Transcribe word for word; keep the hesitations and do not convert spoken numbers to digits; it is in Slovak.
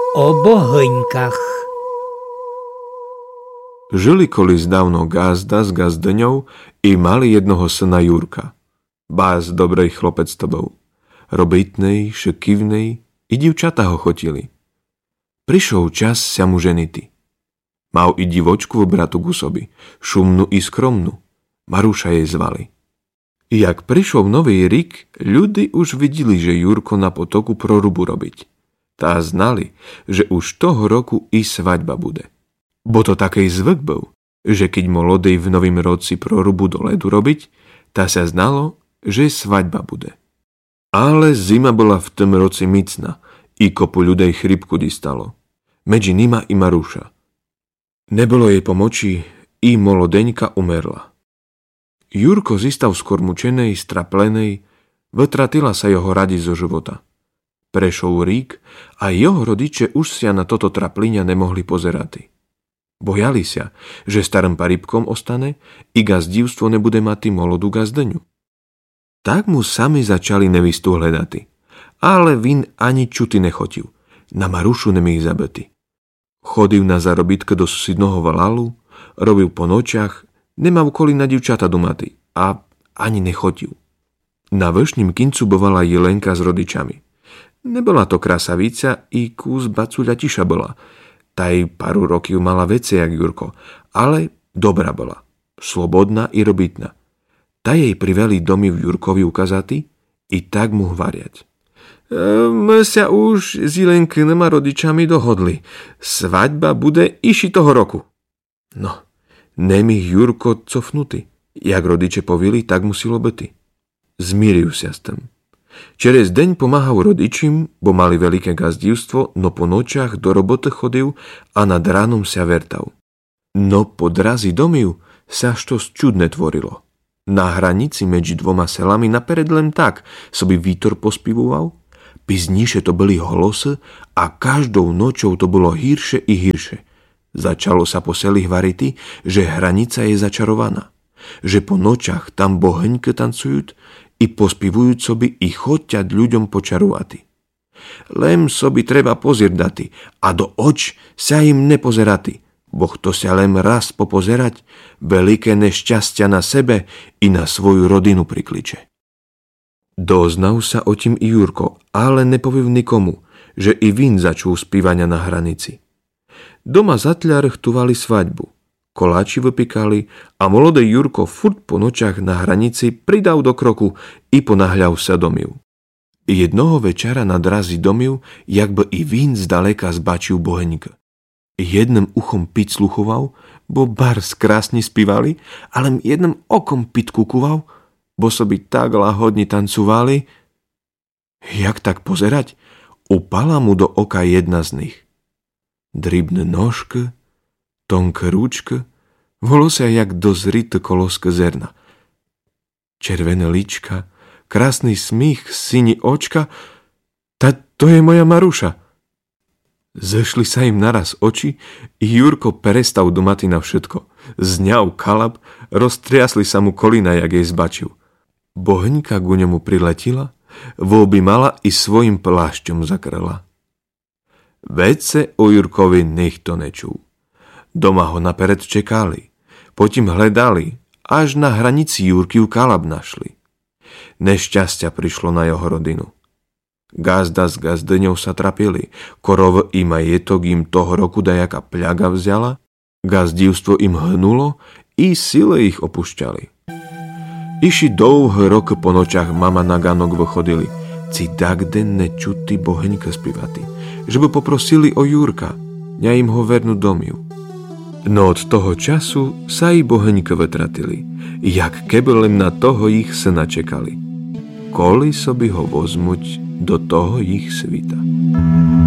O bohyňkach. Žili kolis dávno gazda s gazdeňou i mali jednoho syna Jurka. Bás dobrej chlopec to bol. Robitnej, šekivnej i divčata ho chotili. Prišol čas sa mu ženity. Mal i divočku v bratu ku sobi, šumnú i skromnú. Maruša jej zvali. Jak prišiel nový rik, ľudí už videli, že Jurko na potoku prorubu robiť. Tá znali, že už toho roku i svaďba bude. Bo to takej zvyk bol, že keď molodej v novým roci prorubu do ledu robiť, tá sa znalo, že svaďba bude. Ale zima bola v tom roci micná i kopu ľudej chrypku distalo. Medzi nima i Maruša. Nebolo jej pomoci i molodeňka umerla. Jurko zistav skormučenej, straplenej, vytratila sa jeho radosť zo života. Prešol rík a jeho rodiče už sa na toto trapliňa nemohli pozerať. Bojali sa, že starým paribkom ostane i gazdívstvo nebude mať molodú gazdeňu. Tak mu sami začali nevistu hľadať, ale vin ani čuty nechotil, na Marušu nemých zabety. Chodil na zarobitke do susedného valalu, robil po nočach, nemal koli na divčata domaty a ani nechotil. Na vršním kincu bovala Jelenka s rodičami. Nebola to krasavica i kus bacuľa tiša bola. Taj paru rokov mala vece jak Jurko, ale dobrá bola, slobodná i robitná. Ta jej priveli domy v Jurkovi ukazaty i tak mu hvariať. E, my sa už s Jelenkinými rodičami dohodli. Svaďba bude iši toho roku. No, nemých Jurko cofnutý. Jak rodiče povili, tak muselo byť. Zmíril sa s tým. Čerez deň pomáhal rodičim, bo mali veľké gazdívstvo, no po nočach do roboty chodil a nad ránom sa vertal. No po drazi domiu sa što čudne tvorilo. Na hranici medzi dvoma selami napered len tak soby vítor pospivoval, pizníše to byli holosy a každou nočou to bolo hýrše i hýrše. Začalo sa po seli hvariti, že hranica je začarovaná, že po nočach tam bohyňky tancujú i pospivujúc soby i choťať ľuďom počaruvati. Lem soby treba pozirdati a do oč sa im nepozerati, bo kto sa lem raz popozerať, veľké nešťastia na sebe i na svoju rodinu prikliče. Doznal sa o tím i Jurko, ale nepovil nikomu, že i vín začul spívania na hranici. Doma zatľa rchtuvali svaďbu. Koláči vypikali a molodej Jurko furt po nočach na hranici pridal do kroku i ponáhľal sa domiu. Jednoho večera na drazi domiu, jak by i vín zdaleka zbačil boheňka. Jedným uchom pit sluchoval, bo bars krásne spívali, ale jedným okom pit kukoval, bo soby tak lahodne tancovali. Jak tak pozerať, upala mu do oka jedna z nich. Dribné nožky, tonké rúčky, volosia jak dozrité koloské zerna. Červené lička, krásny smích, syni očka, ta to je moja Maruša. Zešli sa im naraz oči i Jurko perestal domati na všetko. Zňal kalab, roztriasli sa mu kolina, jak jej zbačil. Bohyňka ku nemu priletila, voobjímala i svojim plášťom zakrela. Vece o Jurkovi nikto nečul. Doma ho napered čekali, potom hledali, až na hranici Jurkiv kalab našli. Nešťastia prišlo na jeho rodinu. Gazda s gazdeňou sa trapili, korov i majetok im toho roku dajaká pľaga vzala, gazdívstvo im hnulo i sile ich opúšťali. Iši dlouhé roky po nočach mama na ganok vychodili, ci dagde nečuty boheňka spívati, že by poprosili o Jurka, ja im ho vernú domiu. No od toho času sa i boheňka vytratili, jak keby len na toho ich syna čekali. Koli soby ho vozmuť do toho ich svita.